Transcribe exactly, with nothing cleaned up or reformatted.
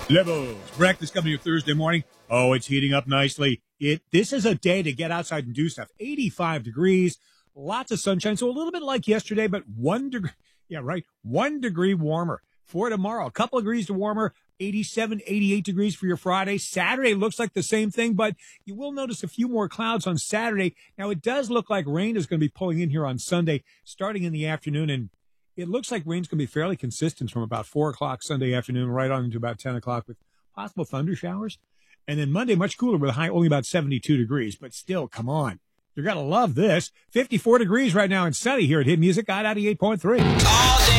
Levels. Breakfast coming here Thursday morning. Oh, it's heating up nicely. It This is a day to get outside and do stuff. eighty-five degrees, lots of sunshine. So a little bit like yesterday, but one degree. Yeah, right. One degree warmer for tomorrow. A couple of degrees warmer. eighty-seven, eighty-eight degrees for your Friday. Saturday looks like the same thing, but you will notice a few more clouds on Saturday. Now, it does look like rain is going to be pulling in here on Sunday, starting in the afternoon, and it looks like rain's going to be fairly consistent from about four o'clock Sunday afternoon right on to about ten o'clock with possible thunder showers. And then Monday, much cooler with a high only about seventy-two degrees. But still, come on. You're going to love this. fifty-four degrees right now and sunny here at Hit Music, I ninety-eight point three. All day.